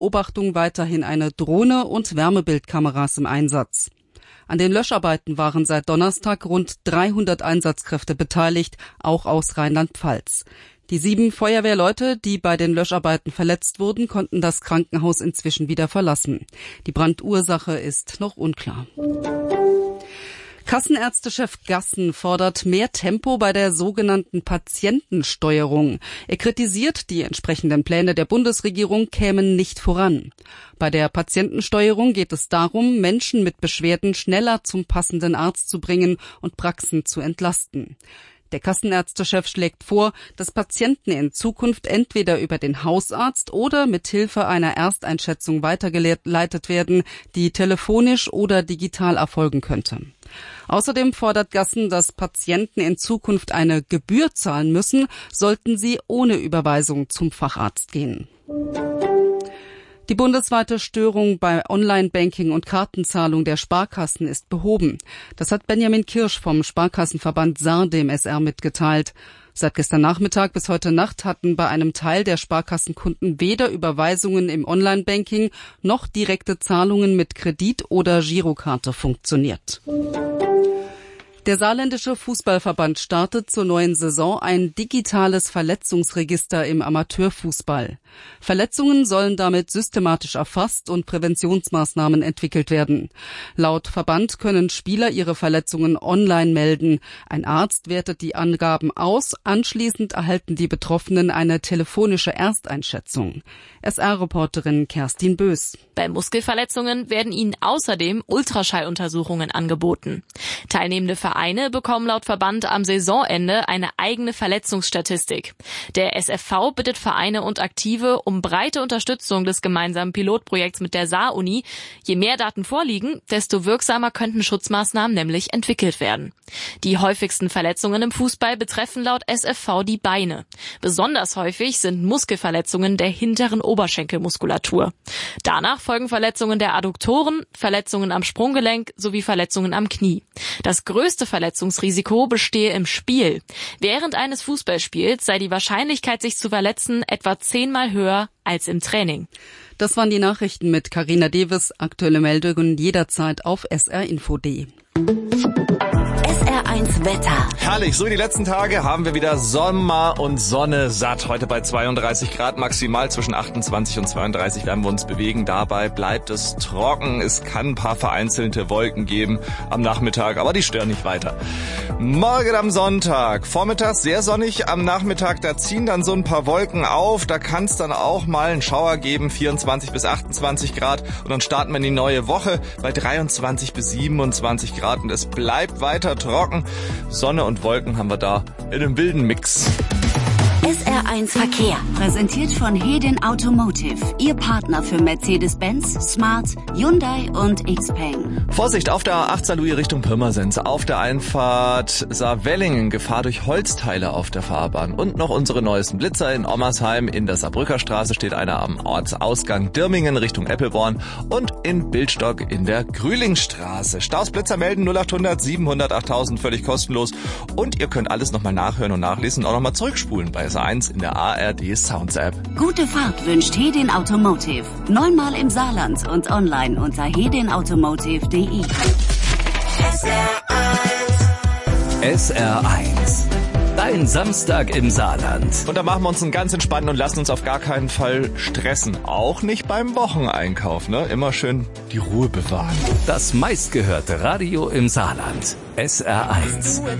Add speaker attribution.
Speaker 1: Beobachtung weiterhin eine Drohne und Wärmebildkameras im Einsatz. An den Löscharbeiten waren seit Donnerstag rund 300 Einsatzkräfte beteiligt, auch aus Rheinland-Pfalz. Die 7 Feuerwehrleute, die bei den Löscharbeiten verletzt wurden, konnten das Krankenhaus inzwischen wieder verlassen. Die Brandursache ist noch unklar. Kassenärztechef Gassen fordert mehr Tempo bei der sogenannten Patientensteuerung. Er kritisiert, die entsprechenden Pläne der Bundesregierung kämen nicht voran. Bei der Patientensteuerung geht es darum, Menschen mit Beschwerden schneller zum passenden Arzt zu bringen und Praxen zu entlasten. Der Kassenärztechef schlägt vor, dass Patienten in Zukunft entweder über den Hausarzt oder mit Hilfe einer Ersteinschätzung weitergeleitet werden, die telefonisch oder digital erfolgen könnte. Außerdem fordert Gassen, dass Patienten in Zukunft eine Gebühr zahlen müssen, sollten sie ohne Überweisung zum Facharzt gehen. Die bundesweite Störung bei Online-Banking und Kartenzahlung der Sparkassen ist behoben. Das hat Benjamin Kirsch vom Sparkassenverband Saar dem SR mitgeteilt. Seit gestern Nachmittag bis heute Nacht hatten bei einem Teil der Sparkassenkunden weder Überweisungen im Online-Banking noch direkte Zahlungen mit Kredit- oder Girokarte funktioniert. Der saarländische Fußballverband startet zur neuen Saison ein digitales Verletzungsregister im Amateurfußball. Verletzungen sollen damit systematisch erfasst und Präventionsmaßnahmen entwickelt werden. Laut Verband können Spieler ihre Verletzungen online melden. Ein Arzt wertet die Angaben aus. Anschließend erhalten die Betroffenen eine telefonische Ersteinschätzung. SR-Reporterin Kerstin Bös.
Speaker 2: Bei Muskelverletzungen werden ihnen außerdem Ultraschalluntersuchungen angeboten. Teilnehmende Vereine bekommen laut Verband am Saisonende eine eigene Verletzungsstatistik. Der SFV bittet Vereine und Aktive um breite Unterstützung des gemeinsamen Pilotprojekts mit der Saar-Uni. Je mehr Daten vorliegen, desto wirksamer könnten Schutzmaßnahmen nämlich entwickelt werden. Die häufigsten Verletzungen im Fußball betreffen laut SFV die Beine. Besonders häufig sind Muskelverletzungen der hinteren Oberschenkelmuskulatur. Danach folgen Verletzungen der Adduktoren, Verletzungen am Sprunggelenk sowie Verletzungen am Knie. Das größte Verletzungsrisiko bestehe im Spiel. Während eines Fußballspiels sei die Wahrscheinlichkeit, sich zu verletzen, etwa 10-mal höher als im Training.
Speaker 1: Das waren die Nachrichten mit Carina Deves. Aktuelle Meldungen jederzeit auf srinfo.de.
Speaker 3: SR1 Wetter.
Speaker 4: Herrlich, so wie die letzten Tage haben wir wieder Sommer und Sonne satt. Heute bei 32 Grad maximal, zwischen 28 und 32 werden wir uns bewegen. Dabei bleibt es trocken. Es kann ein paar vereinzelte Wolken geben am Nachmittag, aber die stören nicht weiter. Morgen am Sonntag, vormittags sehr sonnig, am Nachmittag da ziehen dann so ein paar Wolken auf. Da kann es dann auch mal einen Schauer geben, 24 bis 28 Grad. Und dann starten wir in die neue Woche bei 23 bis 27 Grad und es bleibt weiter trocken. Sonne und Wolken haben wir da in einem wilden Mix.
Speaker 3: SR1 Verkehr. Präsentiert von Hedin Automotive. Ihr Partner für Mercedes-Benz, Smart, Hyundai und Xpeng.
Speaker 4: Vorsicht auf der A8 Saarlouis Richtung Pirmasens. Auf der Einfahrt Saarwellingen. Gefahr durch Holzteile auf der Fahrbahn. Und noch unsere neuesten Blitzer in Ommersheim. In der Saarbrücker Straße steht einer am Ortsausgang Dirmingen Richtung Eppelborn. Und in Bildstock in der Grühlingstraße. Stausblitzer melden 0800 700 8000 völlig kostenlos. Und ihr könnt alles nochmal nachhören und nachlesen und auch nochmal zurückspulen bei SR1 in der ARD Sounds App.
Speaker 3: Gute Fahrt wünscht Hedin Automotive. 9-mal im Saarland und online unter hedinautomotive.de.
Speaker 5: SR1. Dein Samstag im Saarland.
Speaker 4: Und da machen wir uns einen ganz entspannten und lassen uns auf gar keinen Fall stressen. Auch nicht beim Wocheneinkauf, ne? Immer schön die Ruhe bewahren.
Speaker 5: Das meistgehörte Radio im Saarland. SR1.